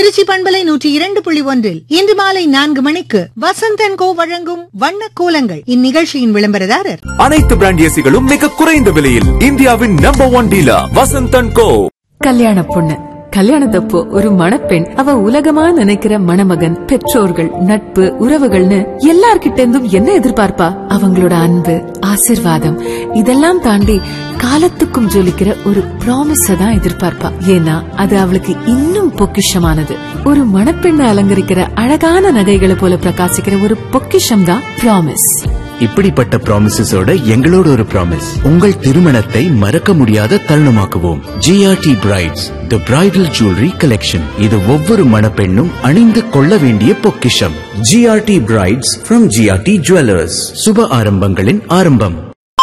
திருச்சி பண்பலை 102.1 இன்று மாலை 4 மணிக்கு வசந்த் & கோ வழங்கும் வண்ண கோலங்கள். இந்நிகழ்ச்சியின் விளம்பரதாரர் அனைத்து பிராண்ட் ஏசிகளும் மிக குறைந்த விலையில் இந்தியாவின் நம்பர் 1 டீலர் வசந்த் & கோ. கல்யாண பொண்ணு கல்யாணத்தப்போ ஒரு மணப்பெண் அவ உலகமா நினைக்கிற மணமகன், பெற்றோர்கள், நட்பு, உறவுகள்னு எல்லார்கிட்ட இருந்தும் என்ன எதிர்பார்ப்பா? அவங்களோட அன்பு, ஆசிர்வாதம் இதெல்லாம் தாண்டி காலத்துக்கும் ஜொலிக்கிற ஒரு ப்ராமிஸ தான் எதிர்பார்ப்பா. ஏன்னா அது அவளுக்கு இன்னும் பொக்கிஷமானது. ஒரு மணப்பெண்ணை அலங்கரிக்கிற அழகான நகைகளை போல பிரகாசிக்கிற ஒரு பொக்கிஷம் தான் ப்ராமிஸ். இப்படிப்பட்ட ப்ராமிசஸோட எங்களோட ஒரு ப்ராமிஸ், உங்கள் திருமணத்தை மறக்க முடியாத தருணமாக்குவோம். ஜிஆர்டி பிரைட்ஸ், தி பிரைடல் ஜுவல்லரி கலெக்ஷன். இது ஒவ்வொரு மணப்பெண்ணும் அணிந்து கொள்ள வேண்டிய பொக்கிஷம். GRT brides from GRT jewellers. சுப ஆரம்பங்களின் ஆரம்பம்.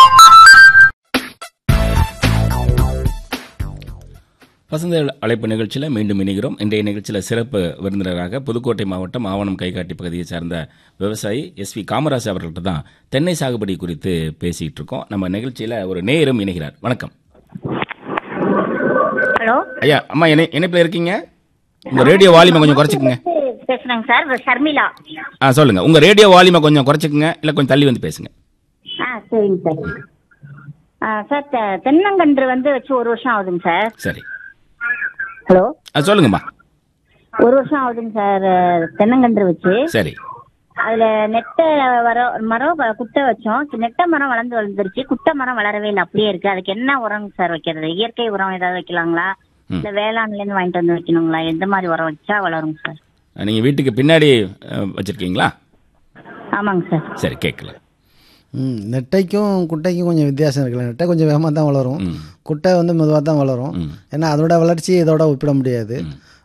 வசந்த அழைப்பு நிகழ்ச்சியில் மீண்டும் இணைகிறோம். இன்றைய நிகழ்ச்சியில் சிறப்பு விருந்தினராக புதுக்கோட்டை மாவட்டம் ஆவணம் கைகாட்டி பகுதியை சார்ந்த விவசாயி எஸ்.வி. காமராஜ் அவர்கள்ட்ட தான் தென்னை சாகுபடி குறித்து பேசிட்டு இருக்கோம். நம்ம நிகழ்ச்சியில் ஒரு நேயரும் இணைகிறார். வணக்கம். ஹலோ ஐயா, அம்மா இணைப்பில் இருக்கீங்க? உங்க ரேடியோ வால்யூமை கொஞ்சம் குறைச்சிக்கங்க. பேசுறேங்க சார், ஷர்மிளா. சொல்லுங்க. உங்க ரேடியோ வால்யூமை கொஞ்சம் குறைச்சிக்கங்க, இல்ல கொஞ்சம் தள்ளி வந்து பேசுங்க. சரிங்க சார். சார் தென்னங்கன்று வச்சு 1 வருஷம் ஆகுதுங்க சார். சரி. ஹலோ சொல்லுங்கம்மா. 1 வருஷம் ஆகுதுங்க சார் தென்னங்கன்று வச்சு. சரி. அதுல நெட்ட மரம் குட்டை வச்சோம். நெட்ட மரம் வளர்ந்துருச்சு, குட்டை மரம் வளரவே இல்லை, அப்படியே இருக்கு. அதுக்கு என்ன உரம் சார் வைக்கிறது? இயற்கை உரம் ஏதாவது வைக்கலாங்களா, இல்ல வேளாண்ல இருந்து வாங்கிட்டு வந்து வைக்கணுங்களா? எந்த மாதிரி உரம் வச்சா வளருங்க சார்? நீங்க வீட்டுக்கு பின்னாடி வச்சிருக்கீங்களா? ஆமாங்க சார். சரி, கேட்கல. நெட்டைக்கும் குட்டைக்கும் கொஞ்சம் வித்தியாசம் இருக்குல்ல. நெட்டை கொஞ்சம் வேகமாக தான் வளரும், குட்டை மெதுவாக தான் வளரும். ஏன்னா அதோட வளர்ச்சி இதோட ஒப்பிட முடியாது.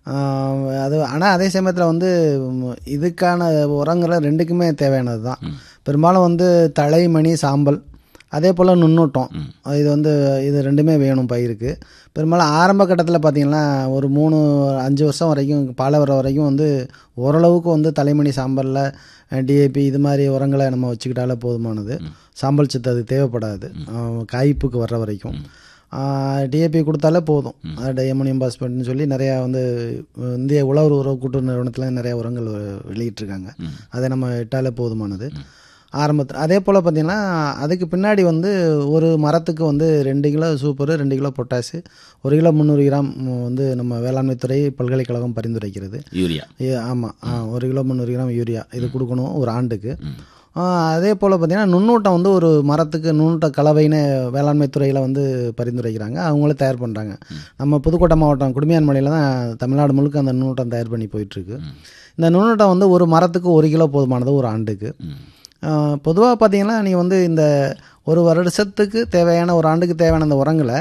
அது ஆனால் அதே சமயத்தில் இதுக்கான உரங்களை ரெண்டுக்குமே தேவையானது தான். பெரும்பாலும் தலைமணி, சாம்பல், அதே போல் நுண்ணூட்டம், இது ரெண்டுமே வேணும் பயிருக்கு. பெரும்பாலும் ஆரம்ப கட்டத்தில் பார்த்திங்கன்னா ஒரு 3-5 வருஷம் வரைக்கும், பாலை வர வரைக்கும் ஓரளவுக்கு தலைமணி, சாம்பலில் டிஏபி இது மாதிரி உரங்களை நம்ம வச்சுக்கிட்டாலே போதுமானது. சாம்பல் சத்து அது தேவைப்படாது காய்ப்புக்கு வர்ற வரைக்கும். டிஏபி கொடுத்தாலே போதும். அமோனியம் பாஸ்பேட்னு சொல்லி நிறையா இந்திய உழவர் உறவு கூட்டுறவு நிறுவனத்தில் நிறையா உரங்கள் வெளியிட்டிருக்காங்க. அதை நம்ம இட்டாலே போதுமானது ஆரம்பத்தில். அதே போல் பார்த்திங்கன்னா அதுக்கு பின்னாடி ஒரு மரத்துக்கு 2 kilo super, 2 kilo potash, 1 kilo 300 gram நம்ம வேளாண்மைத்துறை பல்கலைக்கழகம் பரிந்துரைக்கிறது யூரியா. ஆமாம், 1 கிலோ 300 கிராம் யூரியா இது கொடுக்கணும் ஒரு ஆண்டுக்கு. அதே போல் பார்த்திங்கன்னா நுண்ணூட்டம் ஒரு மரத்துக்கு நுண்ணூட்ட கலவைன்னு வேளாண்மை துறையில் பரிந்துரைக்கிறாங்க. அவங்களே தயார் பண்ணுறாங்க. நம்ம புதுக்கோட்டை மாவட்டம் குடுமியான்மலையில் தான் தமிழ்நாடு முழுக்க அந்த நுண்ணூட்டம் தயார் பண்ணி போயிட்டுருக்கு. இந்த நுண்ணூட்டம் ஒரு மரத்துக்கு 1 கிலோ போதுமானது ஒரு ஆண்டுக்கு. பொதுவாக பார்த்திங்கன்னா நீங்கள் இந்த ஒரு வருஷத்துக்கு தேவையான, ஒரு ஆண்டுக்கு தேவையான அந்த உரங்களை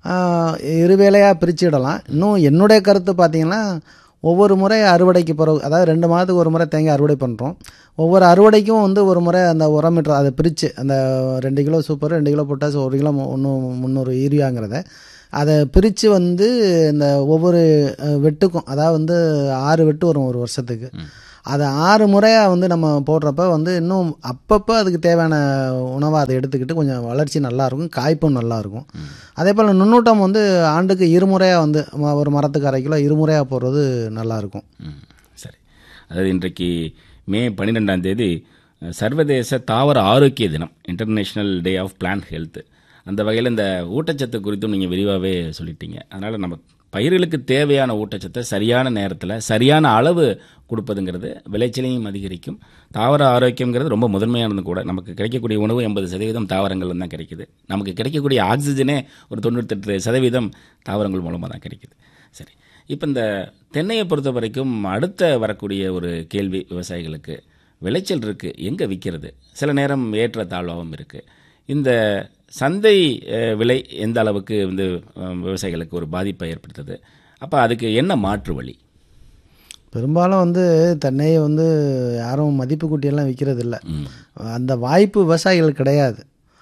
இருவேளையாக பிரிச்சுடலாம். இன்னும் என்னுடைய கருத்து பார்த்திங்கன்னா, ஒவ்வொரு முறை அறுவடைக்கு பிறகு, அதாவது 2 மாதத்துக்கு ஒரு முறை தேங்காய் அறுவடை பண்ணுறோம். ஒவ்வொரு அறுவடைக்கும் ஒரு முறை அந்த உரமிட்டு அதை பிரித்து அந்த 2 kilo super, 2 kilo potash, 1 kilo 300 யூரியாங்கிறத அதை பிரித்து இந்த ஒவ்வொரு வெட்டுக்கும், அதாவது 6 வெட்டு வரும் ஒரு வருஷத்துக்கு. அதை 6 முறையாக நம்ம போடுறப்ப இன்னும் அப்பப்போ அதுக்கு தேவையான உணவை அதை எடுத்துக்கிட்டு கொஞ்சம் வளர்ச்சி நல்லாயிருக்கும், காய்ப்பும் நல்லாயிருக்கும். அதே போல் நுண்ணூட்டம் ஆண்டுக்கு 2 முறையாக ஒரு மரத்துக்கு 1/2 கிலோ 2 முறையாக போடுறது நல்லாயிருக்கும். சரி. அதாவது இன்றைக்கு மே 12ஆம் தேதி சர்வதேச தாவர ஆரோக்கிய தினம், international day of plant health. அந்த வகையில் இந்த ஊட்டச்சத்து குறித்தும் நீங்கள் விரிவாகவே சொல்லிட்டீங்க. அதனால் நம்ம பயிர்களுக்கு தேவையான ஊட்டச்சத்தை சரியான நேரத்தில் சரியான அளவு கொடுப்பதுங்கிறது விளைச்சலையும் அதிகரிக்கும். தாவர ஆரோக்கியங்கிறது ரொம்ப முதன்மையானது கூட. நமக்கு கிடைக்கக்கூடிய உணவு 80% தாவரங்கள் தான் கிடைக்குது. நமக்கு கிடைக்கக்கூடிய ஆக்சிஜனே ஒரு 98% தாவரங்கள் மூலமாக தான் கிடைக்குது. சரி, இப்போ இந்த தென்னையை பொறுத்த வரைக்கும் அடுத்த வரக்கூடிய ஒரு கேள்வி விவசாயிகளுக்கு, விளைச்சல் இருக்குது, எங்கே விற்கிறது? சில நேரம் ஏற்ற தாழ்வாகவும் இருக்குது. இந்த சந்தை விலை எந்த அளவுக்கு விவசாயிகளுக்கு ஒரு பாதிப்பை ஏற்படுத்துது? அப்போ அதுக்கு என்ன மாற்று வழி? பெரும்பாலும் தென்னையை யாரும் மதிப்பு கூட்டியெல்லாம் விற்கிறது இல்லை. அந்த வாய்ப்பு விவசாயிகளுக்கு கிடையாது.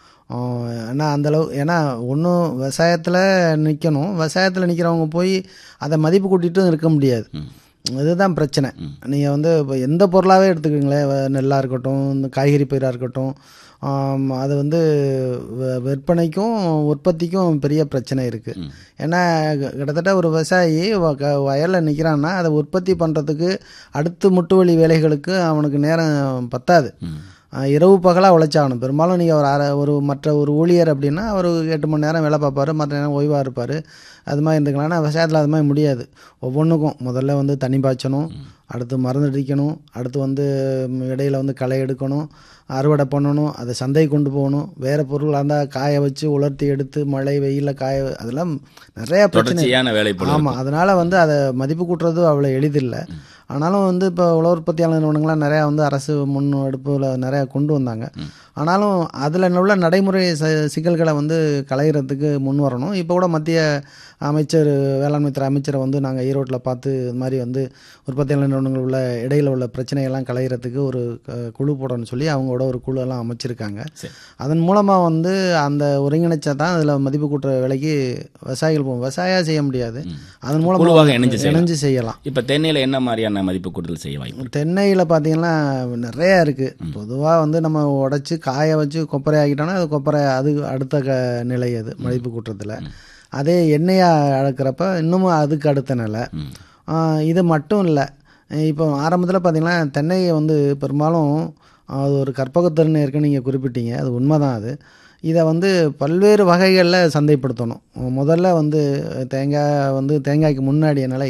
ஏன்னா அந்தளவு, ஏன்னா ஒன்றும் விவசாயத்தில் நிற்கணும், விவசாயத்தில் நிற்கிறவங்க போய் அதை மதிப்பு கூட்டிகிட்டும் இருக்க முடியாது. இதுதான் பிரச்சனை. நீங்கள் இப்போ எந்த பொருளாகவே எடுத்துக்கிங்களேன், நெல்லாக இருக்கட்டும், இந்த காய்கறி பயிராக இருக்கட்டும், அது வந்து விற்பனைக்கும் உற்பத்திக்கும் பெரிய பிரச்சனை இருக்குது. ஏன்னா கிட்டத்தட்ட ஒரு விவசாயி வயலில் நிற்கிறான்னா அதை உற்பத்தி பண்ணுறதுக்கு அடுத்து முட்டுவலி வேலைகளுக்கு அவனுக்கு நேரம் பத்தாது. இரவு பகலாக உழைச்சாகணும். பெரும்பாலும் நீங்கள் மற்ற ஒரு ஊழியர் அப்படின்னா அவர் 8 மணி நேரம் வேலை பார்ப்பார், மற்ற நேரம் ஓய்வாக இருப்பார், அது மாதிரி இருந்துக்கலாம். ஆனால் விவசாயத்தில் அது மாதிரி முடியாது. ஒவ்வொன்றுக்கும் முதல்ல வந்து தண்ணி பாய்ச்சணும், அடுத்து மருந்து அடிக்கணும், அடுத்து வந்து இடையில் வந்து களை எடுக்கணும், அறுவடை பண்ணணும், அதை சந்தைக்கு கொண்டு போகணும், வேறு பொருளாக இருந்தால் காய வச்சு உலர்த்தி எடுத்து மழை வெயிலில் அதெல்லாம் நிறைய பிரச்சனை. ஆமாம், அதனால் வந்து அதை மதிப்பு கூட்டுறது அவ்வளோ எளிதில்லை. ஆனாலும் வந்து இப்போ உழவு உற்பத்தியாளர் நிறுவனங்கள்லாம் நிறையா வந்து அரசு முன்னெடுப்பில் நிறையா கொண்டு வந்தாங்க. ஆனாலும் அதில் உள்ள நடைமுறை சிக்கல்களை வந்து களையிறதுக்கு முன் வரணும். இப்போ கூட மத்திய அமைச்சர், வேளாண்மை துறை அமைச்சரை வந்து நாங்கள் ஈரோட்டில் பார்த்து இது மாதிரி வந்து உற்பத்தியாளர் நிறுவனங்கள் உள்ள இடையில் உள்ள பிரச்சனைகள்லாம் களையிறதுக்கு ஒரு குழு போடணும்னு சொல்லி அவங்களோட ஒரு குழு எல்லாம் அமைச்சிருக்காங்க. அதன் மூலமாக வந்து அந்த ஒருங்கிணைச்சா தான் அதில் மதிப்பு கூட்டுற விலைக்கு விவசாயிகள் விவசாயம் செய்ய முடியாது, அதன் மூலமாக இணைஞ்சு செய்யலாம். இப்போ தென்னையில் என்ன மாதிரியான மதிப்பு கூட்டுதல் செய்ய வாய்ப்பு? தென்னையில் பார்த்தீங்கன்னா நிறையா இருக்குது. பொதுவாக வந்து நம்ம உடைச்சி காய வச்சு கொப்பரை ஆக்கிட்டோன்னா அது கொப்பரை, அது அடுத்த நிலை அது மதிப்பு கூட்டுறதுல. அதே எண்ணெயாக அழக்கிறப்ப இன்னமும் அதுக்கு அடுத்த நிலை. இது மட்டும் இல்லை, இப்போ ஆரம்பத்தில் பார்த்திங்கன்னா தென்னையை வந்து பெரும்பாலும் அது ஒரு கற்பகத்திறன் இருக்குன்னு நீங்கள் குறிப்பிட்டீங்க, அது உண்மைதான். அது இதை வந்து பல்வேறு வகைகளில் சந்தைப்படுத்தணும். முதல்ல வந்து தேங்காய்க்கு முன்னாடி என்னால்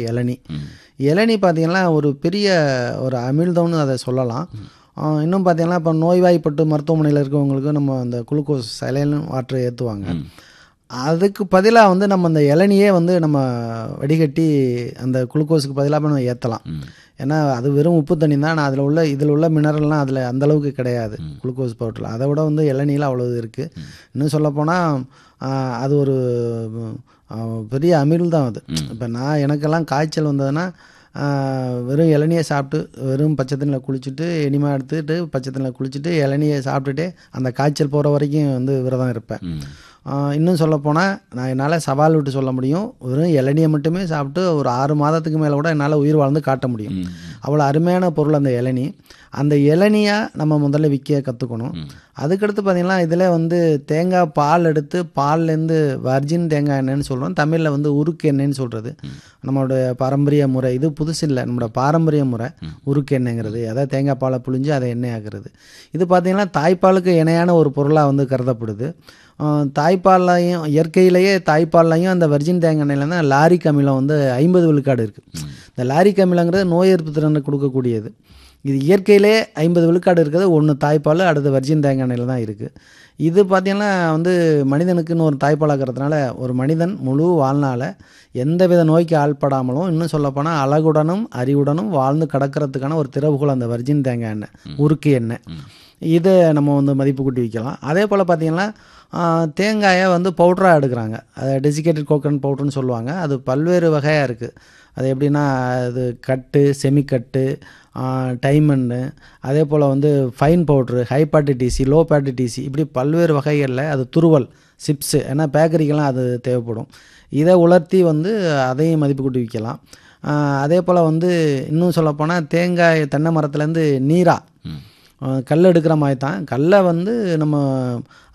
இளநி பார்த்திங்கன்னா ஒரு பெரிய ஒரு அமிழ்தம்னு அதை சொல்லலாம். இன்னும் பார்த்திங்கன்னா இப்போ நோய்வாய்ப்பட்டு மருத்துவமனையில் இருக்கவங்களுக்கு நம்ம அந்த குளுக்கோஸ் சலைன் வாட்டரை ஏற்றுவாங்க. அதுக்கு பதிலாக வந்து நம்ம அந்த இளநியே வந்து நம்ம வடிகட்டி அந்த குளுக்கோஸுக்கு பதிலாக நம்ம ஏற்றலாம். ஏன்னா அது வெறும் உப்பு தண்ணி தான், ஆனால் இதில் உள்ள மினரல்லாம் அதில் அந்தளவுக்கு கிடையாது குளுக்கோஸ் பவுடரில். அதை விட வந்து இளநியில் அவ்வளோ இருக்குது. இன்னும் சொல்லப்போனால் அது ஒரு பெரிய அமில் தான் அது. இப்போ எனக்கெல்லாம் காய்ச்சல் வந்ததுன்னா வெறும் இளநியை சாப்பிட்டு, வெறும் பச்சை தண்ணியில் குளிச்சுட்டு, எனிமா எடுத்துகிட்டு பச்சை தண்ணியில் குளிச்சுட்டு இளநியை சாப்பிட்டுட்டே அந்த காய்ச்சல் போகிற வரைக்கும் வந்து விரதம் இருப்பேன். இன்னும் சொல்லப்போனால் என்னால் சவால் விட்டு சொல்ல முடியும், வெறும் இளநியை மட்டுமே சாப்பிட்டு ஒரு 6 மாதத்துக்கு மேலே கூட என்னால் உயிர் வாழ்ந்து காட்ட முடியும். அவ்வளோ அருமையான பொருள் அந்த இளநி. அந்த இளநியாக நம்ம முதல்ல விற்க கற்றுக்கணும். அதுக்கடுத்து பார்த்திங்கன்னா இதில் வந்து தேங்காய் பால் எடுத்து, பால்லேருந்து வர்ஜின் தேங்காய் எண்ணெய்ன்னு சொல்கிறோம், தமிழில் வந்து உருக்கு எண்ணெய்ன்னு சொல்கிறது. நம்மளோட பாரம்பரிய முறை இது, புதுசு இல்லை, நம்மளோட பாரம்பரிய முறை உருக்கு எண்ணெய்ங்கிறது. அதாவது தேங்காய் பாலை புழிஞ்சு அதை எண்ணெய் ஆக்குறது. இது பார்த்திங்கன்னா தாய்ப்பாலுக்கு இணையான ஒரு பொருளாக வந்து கருதப்படுது. தாய்ப்பால்லையும் இயற்கையிலேயே தாய்ப்பால்லையும் அந்த வர்ஜின் தேங்காய் எண்ணெயில் தான் லாரிக் அமிலம் வந்து 50 விழுக்காடு இருக்குது. இந்த லாரிக் அமிலங்கிறது நோய் எதிர்ப்பு திறனை கொடுக்கக்கூடியது. இது இயற்கையிலே 50 விழுக்காடு இருக்கிறது ஒன்று தாய்ப்பால், அடுத்த வர்ஜின் தேங்காய் எண்ணெயில் தான் இருக்குது. இது பார்த்திங்கன்னா வந்து மனிதனுக்குன்னு ஒரு தாய்ப்பாலாக்கிறதுனால ஒரு மனிதன் முழு வாழ்நாளை எந்தவித நோய்க்கு ஆள்படாமலும், இன்னும் சொல்லப்போனால் அழகுடனும் அறிவுடனும் வாழ்ந்து கடக்கிறதுக்கான ஒரு திறவுகோல் அந்த வர்ஜின் தேங்காய் எண்ணெய், உருக்கு எண்ணெய். இதை நம்ம வந்து மதிப்பு கூட்டி வைக்கலாம். அதே போல் பார்த்திங்கன்னா தேங்காயை வந்து பவுடராக எடுக்கிறாங்க, அதை டெசிகேட்டட் கோகனட் பவுடர்னு சொல்லுவாங்க. அது பல்வேறு வகையாக இருக்குது. அது எப்படின்னா அது கட்டு, செமிக்கட்டு, டைமண்டு, அதே போல் வந்து ஃபைன் பவுட்ரு, ஹை பாட்டு டிசி, லோ பாட்டு டிசி, இப்படி பல்வேறு வகைகளில் அது துருவல், சிப்ஸு, ஏன்னா பேக்கரிக்கெல்லாம் அது தேவைப்படும். இதை உலர்த்தி வந்து அதையும் மதிப்பு கூட்டி விற்கலாம். அதே போல் வந்து இன்னும் சொல்லப்போனால் தென்னை மரத்துலேருந்து நீரா கல் எடுக்கிற மாதிரி தான். கல்லை வந்து நம்ம